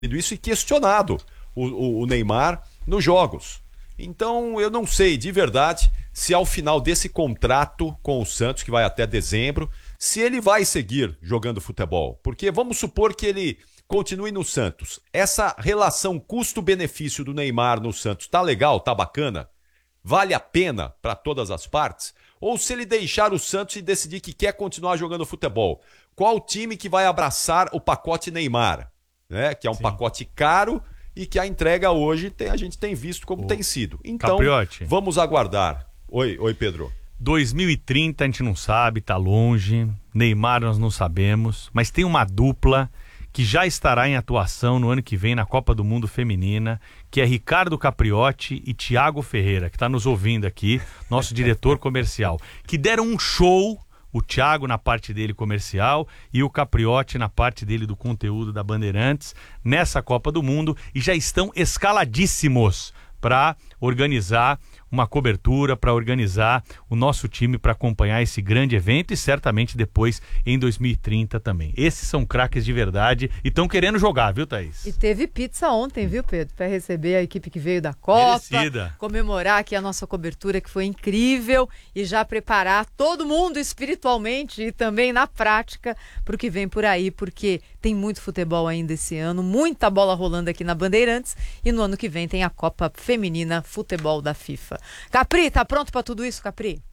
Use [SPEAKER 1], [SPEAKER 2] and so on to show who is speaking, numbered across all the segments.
[SPEAKER 1] isso e questionado o Neymar nos jogos. Então eu não sei de verdade se ao final desse contrato com o Santos, que vai até dezembro, se ele vai seguir jogando futebol. Porque vamos supor que ele continue no Santos. Essa relação custo-benefício do Neymar no Santos tá legal, tá bacana? Vale a pena para todas as partes? Ou se ele deixar o Santos e decidir que quer continuar jogando futebol? Qual time que vai abraçar o pacote Neymar? Né? Que é um pacote caro e que a entrega hoje a gente tem visto como tem sido. Então,
[SPEAKER 2] Capriotti,
[SPEAKER 1] vamos aguardar. Oi, Pedro.
[SPEAKER 2] 2030 a gente não sabe, tá longe. Neymar nós não sabemos, mas tem uma dupla que já estará em atuação no ano que vem na Copa do Mundo Feminina, que é Ricardo Capriotti e Thiago Ferreira, que está nos ouvindo aqui, nosso diretor comercial, que deram um show, o Thiago na parte dele comercial e o Capriotti na parte dele do conteúdo da Bandeirantes, nessa Copa do Mundo, e já estão escaladíssimos para organizar uma cobertura, para organizar o nosso time para acompanhar esse grande evento e certamente depois em 2030 também. Esses são craques de verdade e estão querendo jogar, viu, Thaís?
[SPEAKER 3] E teve pizza ontem, viu, Pedro? Para receber a equipe que veio da Copa,
[SPEAKER 2] merecida.
[SPEAKER 3] Comemorar aqui a nossa cobertura que foi incrível e já preparar todo mundo espiritualmente e também na prática para o que vem por aí, porque tem muito futebol ainda esse ano, muita bola rolando aqui na Bandeirantes e no ano que vem tem a Copa Feminina Futebol da FIFA. Capri, tá pronto pra tudo isso, Capri?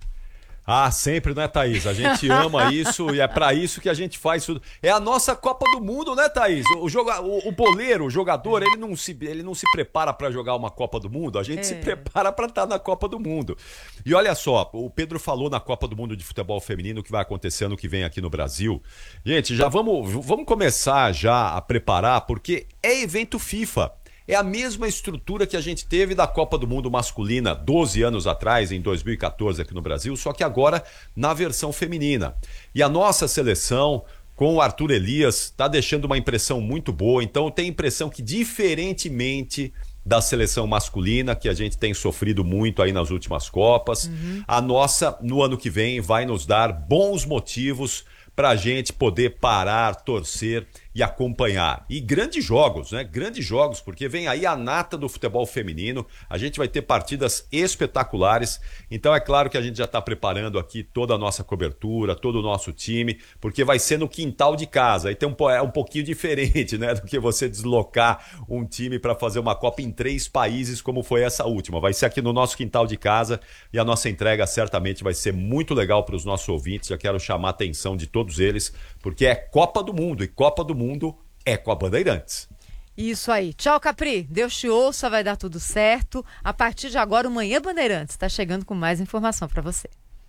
[SPEAKER 1] Ah, sempre, né, Thaís? A gente ama isso e é pra isso que a gente faz tudo. É a nossa Copa do Mundo, né, Thaís? O boleiro, o jogador, ele não se prepara pra jogar uma Copa do Mundo, a gente se prepara pra estar na Copa do Mundo. E olha só, o Pedro falou na Copa do Mundo de Futebol Feminino que vai acontecer ano que vem aqui no Brasil. Gente, já vamos começar já a preparar, porque é evento FIFA. É a mesma estrutura que a gente teve da Copa do Mundo masculina 12 anos atrás, em 2014 aqui no Brasil, só que agora na versão feminina. E a nossa seleção, com o Arthur Elias, está deixando uma impressão muito boa. Então eu tenho a impressão que, diferentemente da seleção masculina, que a gente tem sofrido muito aí nas últimas Copas, a nossa, no ano que vem, vai nos dar bons motivos para a gente poder parar, torcer e acompanhar. E grandes jogos, né? Grandes jogos, porque vem aí a nata do futebol feminino, a gente vai ter partidas espetaculares, então é claro que a gente já está preparando aqui toda a nossa cobertura, todo o nosso time, porque vai ser no quintal de casa, aí é um pouquinho diferente, né? Do que você deslocar um time para fazer uma Copa em 3 países, como foi essa última. Vai ser aqui no nosso quintal de casa e a nossa entrega certamente vai ser muito legal para os nossos ouvintes. Já quero chamar a atenção de todos eles, porque é Copa do Mundo, e Copa do Mundo é com a Bandeirantes.
[SPEAKER 3] Isso aí. Tchau, Capri. Deus te ouça, vai dar tudo certo. A partir de agora, o Manhã Bandeirantes está chegando com mais informação para você.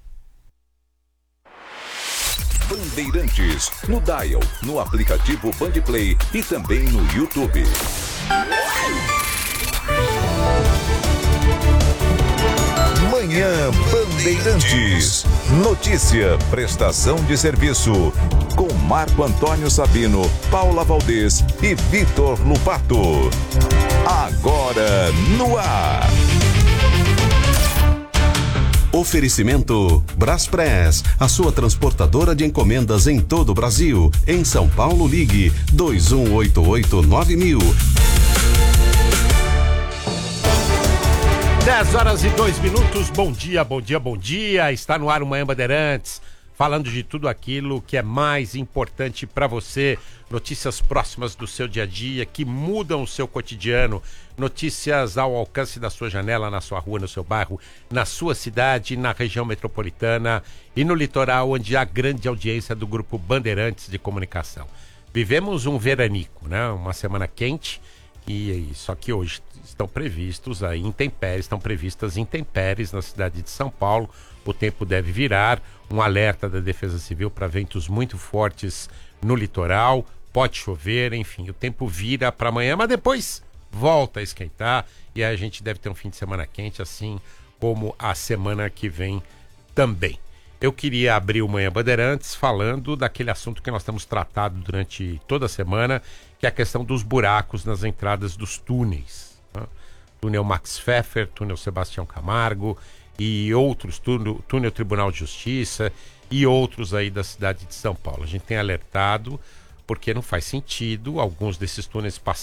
[SPEAKER 4] Bandeirantes, no Dial, no aplicativo Bandplay e também no YouTube. Manhã Bandeirantes. Notícia, prestação de serviço. Com Marco Antônio Sabino, Paula Valdez e Vitor Lupato. Agora no ar. Oferecimento Braspress, a sua transportadora de encomendas em todo o Brasil. Em São Paulo, ligue 2188-9000.
[SPEAKER 5] 10h02. Bom dia, bom dia, bom dia. Está no ar o Manhã Bandeirantes, falando de tudo aquilo que é mais importante para você. Notícias próximas do seu dia a dia, que mudam o seu cotidiano. Notícias ao alcance da sua janela, na sua rua, no seu bairro, na sua cidade, na região metropolitana e no litoral, onde há grande audiência do Grupo Bandeirantes de Comunicação. Vivemos um veranico, né? Uma semana quente, e só que hoje estão previstas intempéries na cidade de São Paulo. O tempo deve virar, um alerta da Defesa Civil para ventos muito fortes no litoral, pode chover, enfim, o tempo vira para amanhã, mas depois volta a esquentar e a gente deve ter um fim de semana quente, assim como a semana que vem também. Eu queria abrir o Manhã Bandeirantes falando daquele assunto que nós temos tratado durante toda a semana, que é a questão dos buracos nas entradas dos túneis, né? Túnel Max Pfeffer, túnel Sebastião Camargo e outros, túnel Tribunal de Justiça e outros aí da cidade de São Paulo. A gente tem alertado porque não faz sentido alguns desses túneis